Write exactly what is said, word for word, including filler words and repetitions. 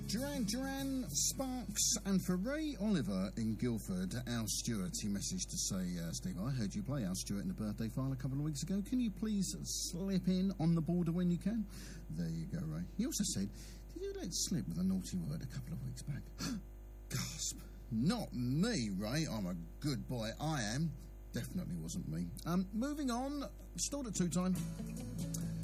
Duran Duran, Sparks, and for Ray Oliver in Guildford, Al Stewart, he messaged to say, uh, Steve, I heard you play Al Stewart in the birthday file a couple of weeks ago. Can you please slip in on the border when you can? There you go, Ray. He also said, did you let slip with a naughty word a couple of weeks back? Gasp. Not me, Ray. I'm a good boy. I am. Definitely wasn't me. Um, moving on, stored at two time.